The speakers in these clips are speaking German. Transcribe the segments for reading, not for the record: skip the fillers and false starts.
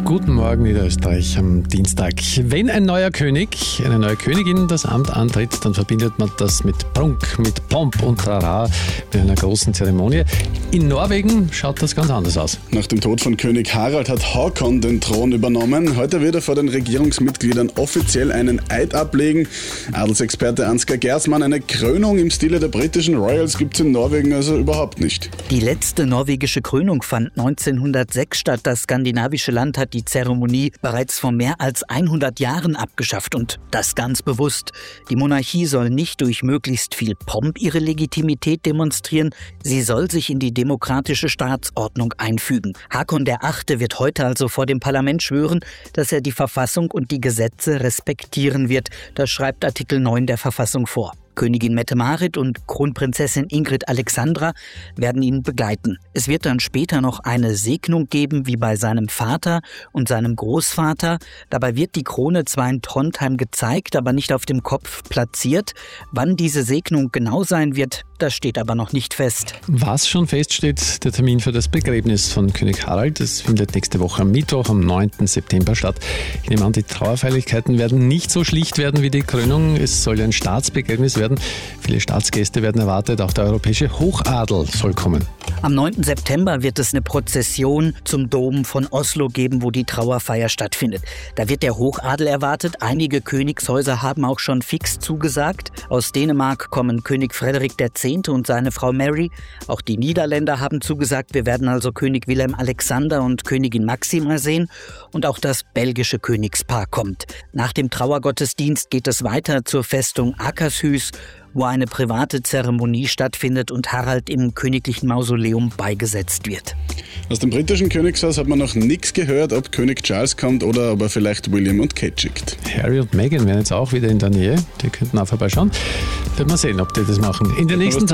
Guten Morgen, Niederösterreich am Dienstag. Wenn ein neuer König, eine neue Königin das Amt antritt, dann verbindet man das mit Prunk, mit Pomp und Trara, mit einer großen Zeremonie. In Norwegen schaut das ganz anders aus. Nach dem Tod von König Harald hat Håkon den Thron übernommen. Heute wird er vor den Regierungsmitgliedern offiziell einen Eid ablegen. Adelsexperte Ansgar Gersmann, eine Krönung im Stile der britischen Royals gibt es in Norwegen also überhaupt nicht. Die letzte norwegische Krönung fand 1906 statt. Das skandinavische Land hat die Zeremonie bereits vor mehr als 100 Jahren abgeschafft und das ganz bewusst. Die Monarchie soll nicht durch möglichst viel Pomp ihre Legitimität demonstrieren, sie soll sich in die demokratische Staatsordnung einfügen. Håkon VIII. Wird heute also vor dem Parlament schwören, dass er die Verfassung und die Gesetze respektieren wird. Das schreibt Artikel 9 der Verfassung vor. Königin Mette-Marit und Kronprinzessin Ingrid Alexandra werden ihn begleiten. Es wird dann später noch eine Segnung geben, wie bei seinem Vater und seinem Großvater. Dabei wird die Krone zwar in Trondheim gezeigt, aber nicht auf dem Kopf platziert. Wann diese Segnung genau sein wird, das steht aber noch nicht fest. Was schon feststeht, der Termin für das Begräbnis von König Harald. Das findet nächste Woche am Mittwoch, am 9. September statt. Ich nehme an, die Trauerfeierlichkeiten werden nicht so schlicht werden wie die Krönung. Es soll ein Staatsbegräbnis werden. Viele Staatsgäste werden erwartet. Auch der europäische Hochadel soll kommen. Am 9. September wird es eine Prozession zum Dom von Oslo geben, wo die Trauerfeier stattfindet. Da wird der Hochadel erwartet. Einige Königshäuser haben auch schon fix zugesagt. Aus Dänemark kommen König Frederik X. und seine Frau Mary. Auch die Niederländer haben zugesagt. Wir werden also König Willem Alexander und Königin Maxima sehen. Und auch das belgische Königspaar kommt. Nach dem Trauergottesdienst geht es weiter zur Festung Akershus, wo eine private Zeremonie stattfindet und Harald im königlichen Mausoleum beigesetzt wird. Aus dem britischen Königshaus hat man noch nichts gehört, ob König Charles kommt oder ob er vielleicht William und Kate schickt. Harry und Meghan wären jetzt auch wieder in der Nähe. Die könnten auch vorbeischauen. Werden wir sehen, ob die das machen. In den nächsten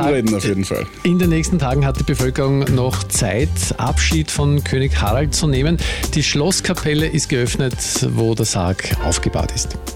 Tagen hat die Bevölkerung noch Zeit, Abschied von König Harald zu nehmen. Die Schlosskapelle ist geöffnet, wo der Sarg aufgebahrt ist.